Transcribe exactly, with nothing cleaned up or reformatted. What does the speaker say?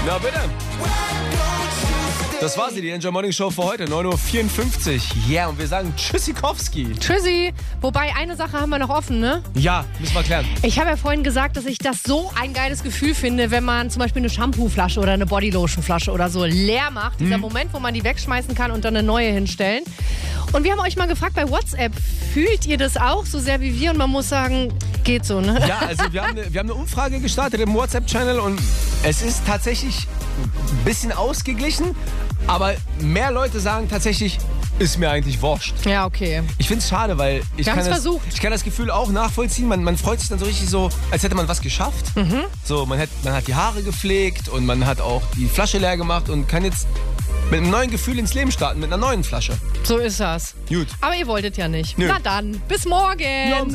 Na bitte. Das war sie, die Enjoy Morning Show für heute, neun Uhr vierundfünfzig. Ja, yeah, und wir sagen Tschüssikowski. Tschüssi. Wobei, eine Sache haben wir noch offen, ne? Ja, müssen wir klären. Ich habe ja vorhin gesagt, dass ich das so ein geiles Gefühl finde, wenn man zum Beispiel eine Shampooflasche oder eine Bodylotionflasche oder so leer macht. Dieser hm. Moment, wo man die wegschmeißen kann und dann eine neue hinstellen. Und wir haben euch mal gefragt bei WhatsApp, fühlt ihr das auch so sehr wie wir? Und man muss sagen, geht so, ne? Ja, also wir haben eine, wir haben eine Umfrage gestartet im WhatsApp-Channel und es ist tatsächlich ein bisschen ausgeglichen, aber mehr Leute sagen tatsächlich, ist mir eigentlich wurscht. Ja, okay. Ich finde es schade, weil ich Wir kann, haben's das, versucht. ich kann das Gefühl auch nachvollziehen. Man, man freut sich dann so richtig so, als hätte man was geschafft. Mhm. So, man hat, man hat die Haare gepflegt und man hat auch die Flasche leer gemacht und kann jetzt mit einem neuen Gefühl ins Leben starten, mit einer neuen Flasche. So ist das. Gut. Aber ihr wolltet ja nicht. Nö. Na dann, bis morgen. Ja, um